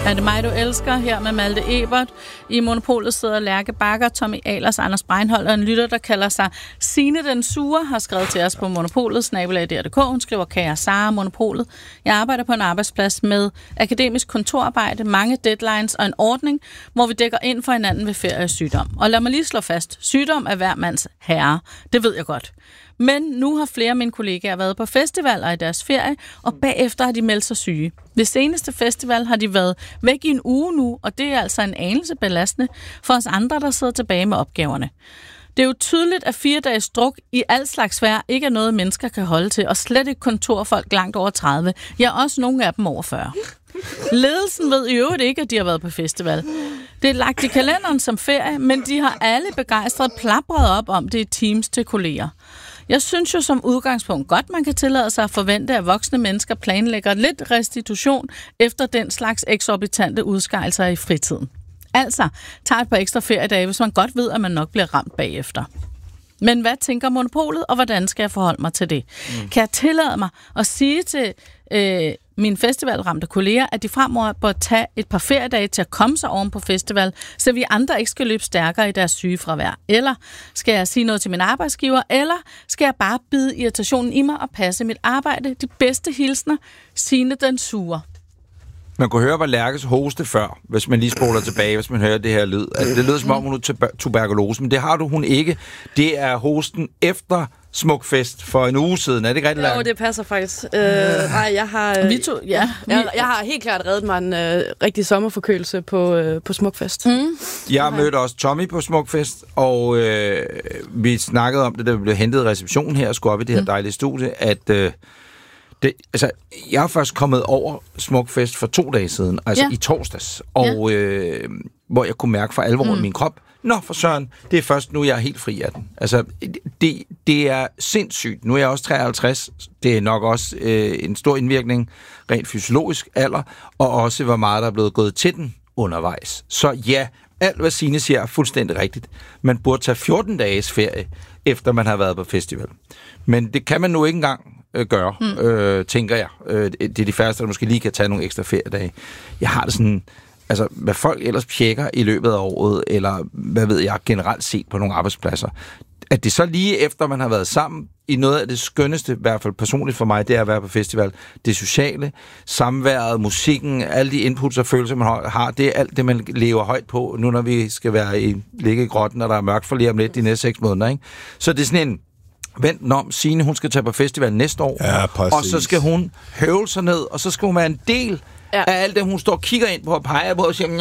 Er det mig, du elsker? Her med Malte Ebert. I Monopolet sidder Lærke Bakker, Tommy Ahlers, Anders Breinholt og en lytter, der kalder sig Signe den Sure, har skrevet til os på Monopolet, @dr.dk. Hun skriver, kære Sara, Monopolet. Jeg arbejder på en arbejdsplads med akademisk kontorarbejde, mange deadlines og en ordning, hvor vi dækker ind for hinanden ved ferie og sygdom. Og lad mig lige slå fast, sygdom er hver mands herre. Det ved jeg godt. Men nu har flere af mine kollegaer været på festivaler i deres ferie, og bagefter har de meldt sig syge. Ved seneste festival har de været væk i en uge nu, og det er altså en anelse belastende for os andre, der sidder tilbage med opgaverne. Det er jo tydeligt, at 4 dages druk i al slags vejr ikke er noget, mennesker kan holde til, og slet ikke kontorfolk langt over 30. Ja, også nogle af dem over 40. Ledelsen ved i øvrigt ikke, at de har været på festival. Det er lagt i kalenderen som ferie, men de har alle begejstret plapret op om det i Teams til kolleger. Jeg synes jo som udgangspunkt godt, man kan tillade sig at forvente, at voksne mennesker planlægger lidt restitution efter den slags eksorbitante udskejelser i fritiden. Altså, tager et par ekstra feriedage, hvis man godt ved, at man nok bliver ramt bagefter. Men hvad tænker Monopolet, og hvordan skal jeg forholde mig til det? Kan jeg tillade mig at sige til mine festivalramte kolleger, at de fremover bør tage et par feriedage til at komme sig oven på festival, så vi andre ikke skal løbe stærkere i deres sygefravær? Eller skal jeg sige noget til min arbejdsgiver? Eller skal jeg bare bide irritationen i mig og passe mit arbejde? De bedste hilsner, Signe den Sure. Man kunne høre, hvor Lærkes hoste før, hvis man lige spoler tilbage, hvis man hører det her lyd. Altså, det lyder som om, hun er tuberkulose, men det har hun ikke. Det er hosten efter Smukfest for en uge siden. Er det ikke rigtigt, Lærke? Jo, det passer faktisk. Nej, jeg har... Jeg har helt klart reddet mig en rigtig sommerforkølelse på Smukfest. Jeg mødte også Tommy på Smukfest, og vi snakkede om det, da vi blev hentet i receptionen her og skulle op i det her dejlige studie, at... jeg er først kommet over Smukfest for 2 dage siden, altså i torsdags, og hvor jeg kunne mærke for alvor i min krop, nå for søren, det er først nu, jeg er helt fri af den. Altså, det er sindssygt. Nu er jeg også 53, det er nok også en stor indvirkning, rent fysiologisk alder, og også hvor meget der er blevet gået til den undervejs. Så ja, alt hvad Signe siger er fuldstændig rigtigt. Man burde tage 14 dages ferie, efter man har været på festival. Men det kan man nu ikke engang gøre, tænker jeg. Det er de færreste, der måske lige kan tage nogle ekstra feriedage. Jeg har det sådan, altså hvad folk ellers pjekker i løbet af året, eller hvad ved jeg, generelt set på nogle arbejdspladser. At det så lige efter, man har været sammen i noget af det skønneste, i hvert fald personligt for mig, det er at være på festival. Det sociale, samværet, musikken, alle de inputs og følelser, man har, det er alt det, man lever højt på, nu når vi skal ligge i grotten, og der er mørkt for lige om lidt de næste 6 måneder. Ikke? Så det er sådan en vent om, Signe, hun skal tage på festival næste år, og så skal hun høvle sig ned, og så skal hun være en del af alt det, hun står og kigger ind på og peger på og siger,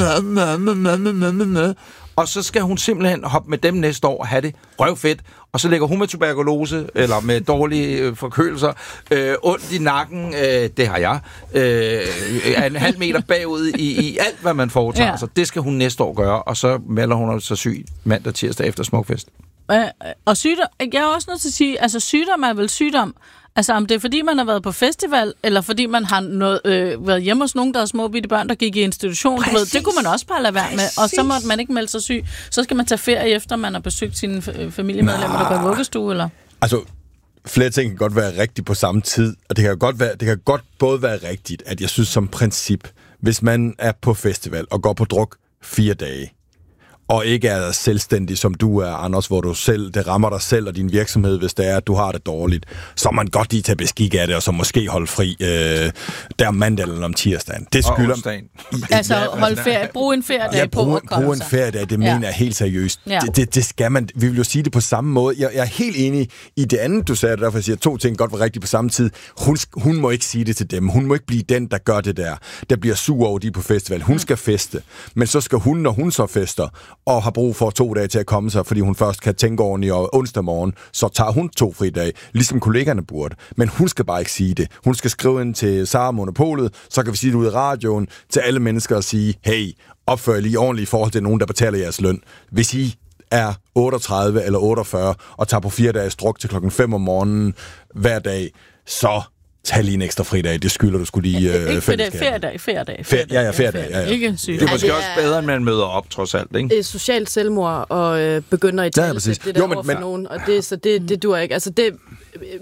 og så skal hun simpelthen hoppe med dem næste år og have det røvfedt, og så ligger hun med tuberkulose, eller med dårlige forkølelser, ondt i nakken, det har jeg, en halv meter bagud i alt, hvad man foretager sig. Det skal hun næste år gøre, og så melder hun sig syg mandag, tirsdag efter Smukfest. Og sygdom, jeg er også nødt til at sige, altså sygdom er vel sygdom. Altså om det er fordi, man har været på festival, eller fordi man har været hjemme hos nogen, der er små bitte børn, der gik i institution. Du ved, det kunne man også bare lade være med. Og så måtte man ikke melde sig syg. Så skal man tage ferie efter, man har besøgt sine familiemedlemmer, der går i vuggestue, eller? Altså, flere ting kan godt være rigtigt på samme tid, og det kan godt både være rigtigt, at jeg synes som princip, hvis man er på festival og går på druk 4 dage, og ikke er selvstændig, som du er, Anders, hvor du selv, det rammer dig selv og din virksomhed, hvis det er, at du har det dårligt, så man godt lige tage beskik af det, og så måske holde fri der mandag eller om tirsdagen. Det skylder... Altså holde ferie, bruge en feriedag på at komme bruge en feriedag, det mener jeg helt seriøst. Ja. Det skal man, vi vil jo sige det på samme måde. Jeg er helt enig i det andet, du sagde, derfor jeg siger, 2 ting godt var rigtigt på samme tid. Hun må ikke sige det til dem. Hun må ikke blive den, der gør det der bliver sur over de på festival. Hun skal feste, men så skal hun, når hun så fester, og har brug for 2 dage til at komme sig, fordi hun først kan tænke ordentligt, og onsdag morgen, så tager hun 2 fridage, ligesom kollegerne burde. Men hun skal bare ikke sige det. Hun skal skrive ind til Sara Monopolet, så kan vi sige det ud i radioen til alle mennesker og sige, hey, opfør lige ordentligt i forhold til nogen, der betaler jeres løn. Hvis I er 38 eller 48 og tager på 4 dages druk til 5 om morgenen hver dag, så tag lige en ekstra fridag, det skylder du skulle lige ferie. Feriedag. Ikke syg. Det er måske også bedre, end man møder op, trods alt, ikke? Det er socialt selvmord og begynder i tale, det der over for nogen, og det duer ikke. Altså